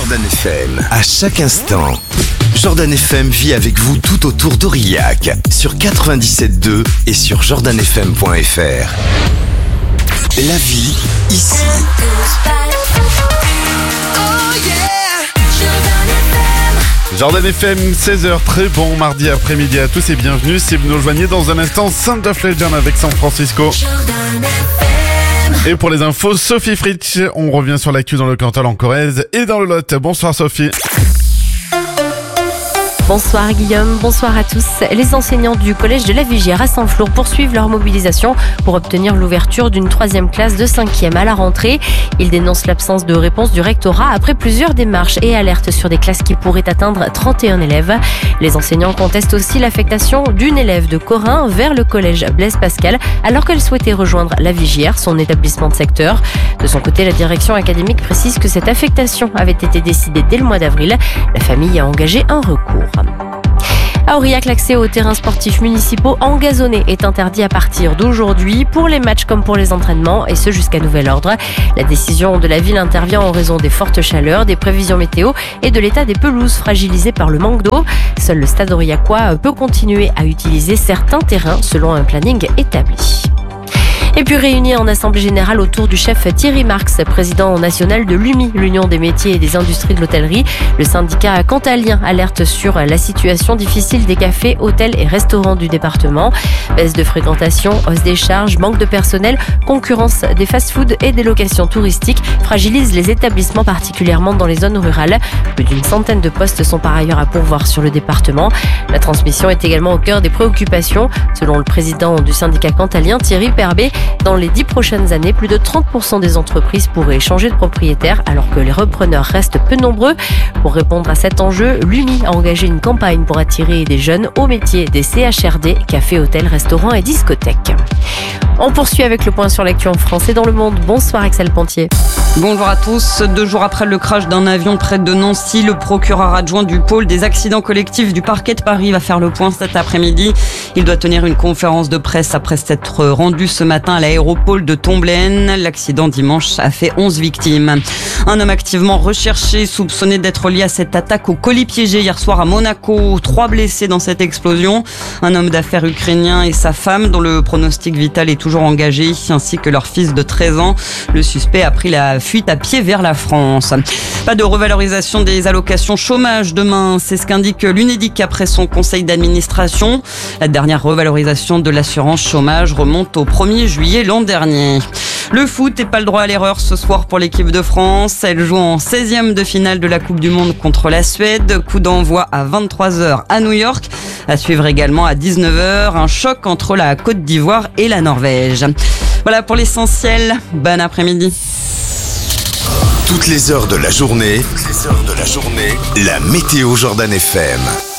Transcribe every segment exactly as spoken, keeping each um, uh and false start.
Jordan F M. À chaque instant, Jordan F M vit avec vous tout autour d'Aurillac sur quatre-vingt-dix-sept deux et sur jordan f m point f r. La vie ici. Jordan F M, seize heures, très bon mardi après-midi à tous et bienvenue si vous nous rejoignez dans un instant. Sound of Legend avec San Francisco. Et pour les infos, Sophie Fritsch, on revient sur l'actu dans le Cantal, en Corrèze et dans le Lot. Bonsoir Sophie. Bonsoir Guillaume, bonsoir à tous. Les enseignants du collège de la Vigière à Saint-Flour poursuivent leur mobilisation pour obtenir l'ouverture d'une troisième classe de cinquième à la rentrée. Ils dénoncent l'absence de réponse du rectorat après plusieurs démarches et alertent sur des classes qui pourraient atteindre trente et un élèves. Les enseignants contestent aussi l'affectation d'une élève de Corin vers le collège Blaise Pascal alors qu'elle souhaitait rejoindre la Vigière, son établissement de secteur. De son côté, la direction académique précise que cette affectation avait été décidée dès le mois d'avril. La famille a engagé un recours. À Aurillac, l'accès aux terrains sportifs municipaux engazonnés est interdit à partir d'aujourd'hui pour les matchs comme pour les entraînements, et ce jusqu'à nouvel ordre. La décision de la ville intervient en raison des fortes chaleurs, des prévisions météo et de l'état des pelouses fragilisées par le manque d'eau. Seul le stade aurillacois peut continuer à utiliser certains terrains selon un planning établi. Et puis réunis en assemblée générale autour du chef Thierry Marx, président national de l'U M I, l'Union des métiers et des industries de l'hôtellerie. Le syndicat cantalien alerte sur la situation difficile des cafés, hôtels et restaurants du département. Baisse de fréquentation, hausse des charges, manque de personnel, concurrence des fast-foods et des locations touristiques fragilisent les établissements, particulièrement dans les zones rurales. Plus d'une centaine de postes sont par ailleurs à pourvoir sur le département. La transmission est également au cœur des préoccupations. Selon le président du syndicat cantalien, Thierry Perbet, dans les dix prochaines années, plus de trente pour cent des entreprises pourraient changer de propriétaire alors que les repreneurs restent peu nombreux. Pour répondre à cet enjeu, l'U M I a engagé une campagne pour attirer des jeunes au métier des C H R D, cafés, hôtels, restaurants et discothèques. On poursuit avec le point sur l'actu en France et dans le monde. Bonsoir Axel Pontier. Bonjour à tous. Deux jours après le crash d'un avion près de Nancy, le procureur adjoint du pôle des accidents collectifs du parquet de Paris va faire le point cet après-midi. Il doit tenir une conférence de presse après s'être rendu ce matin à l'aéropole de Tomblaine. L'accident dimanche a fait onze victimes. Un homme activement recherché, soupçonné d'être lié à cette attaque au colis piégé hier soir à Monaco. Trois blessés dans cette explosion. Un homme d'affaires ukrainien et sa femme dont le pronostic vital est toujours engagé, ainsi que leur fils de treize ans. Le suspect a pris la fuite à pied vers la France. Pas de revalorisation des allocations chômage demain, c'est ce qu'indique l'Unédic après son conseil d'administration. La dernière revalorisation de l'assurance chômage remonte au premier juillet l'an dernier. Le foot n'est pas le droit à l'erreur ce soir pour l'équipe de France. Elle joue en seizième de finale de la Coupe du Monde contre la Suède. Coup d'envoi à vingt-trois heures à New York. À suivre également à dix-neuf heures, un choc entre la Côte d'Ivoire et la Norvège. Voilà pour l'essentiel. Bon après-midi. Toutes les heures de la journée, toutes les heures de la journée, la météo Jordan F M.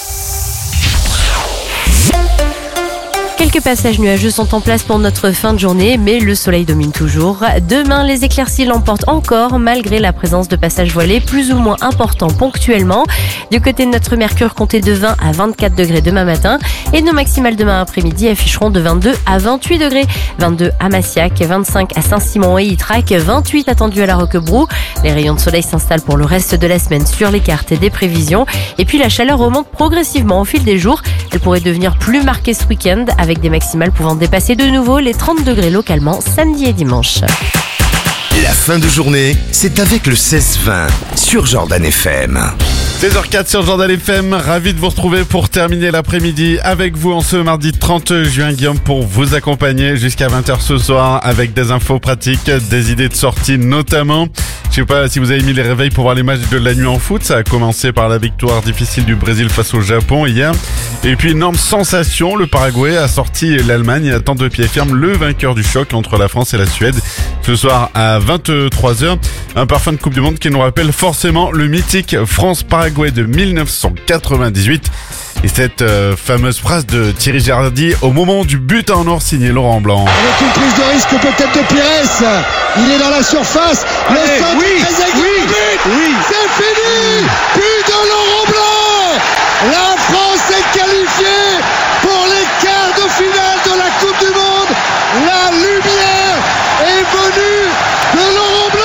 Quelques passages nuageux sont en place pour notre fin de journée, mais le soleil domine toujours. Demain, les éclaircies l'emportent encore, malgré la présence de passages voilés plus ou moins importants ponctuellement. Du côté de notre mercure, comptez de vingt à vingt-quatre degrés demain matin. Et nos maximales demain après-midi afficheront de vingt-deux à vingt-huit degrés. vingt-deux à Massiac, vingt-cinq à Saint-Simon et Ytrac, vingt-huit attendus à la Roquebrou. Les rayons de soleil s'installent pour le reste de la semaine sur les cartes des prévisions. Et puis la chaleur remonte progressivement au fil des jours. Elle pourrait devenir plus marquée ce week-end, avec des maximales pouvant dépasser de nouveau les trente degrés localement samedi et dimanche. La fin de journée, c'est avec le seize vingt sur Jordan F M. seize heures quatre sur Jordan F M, ravi de vous retrouver pour terminer l'après-midi avec vous en ce mardi trente juin, Guillaume, pour vous accompagner jusqu'à vingt heures ce soir avec des infos pratiques, des idées de sortie notamment. Je sais pas si vous avez mis les réveils pour voir les matchs de la nuit en foot. Ça a commencé par la victoire difficile du Brésil face au Japon hier. Et puis énorme sensation, le Paraguay a sorti l'Allemagne et attend de pied ferme le vainqueur du choc entre la France et la Suède. Ce soir à vingt-trois heures, un parfum de Coupe du Monde qui nous rappelle forcément le mythique France-Paraguay de mille neuf cent quatre-vingt-dix-huit. Et cette euh, fameuse phrase de Thierry Giardi au moment du but en or signé Laurent Blanc. Avec une prise de risque peut-être de Pires. Il est dans la surface. Le Allez, centre oui, très aigu, oui, but. oui. C'est fini. But de Laurent Blanc. La France est qualifiée pour les quarts de finale de la Coupe du Monde. La lumière est venue de Laurent Blanc.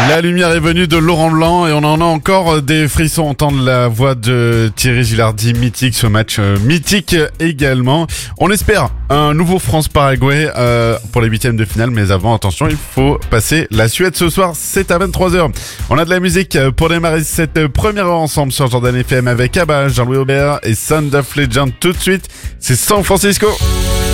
La lumière est venue de Laurent Blanc et on en a encore des frissons. Entendre la voix de Thierry Gilardi, mythique, ce match euh, mythique également. On espère un nouveau France-Paraguay euh, pour les huitièmes de finale, mais avant, attention, il faut passer la Suède ce soir, c'est à vingt-trois heures. On a de la musique pour démarrer cette première heure ensemble sur Jordan F M avec Abba, Jean-Louis Aubert et Sound of Legend. Tout de suite, c'est San Francisco.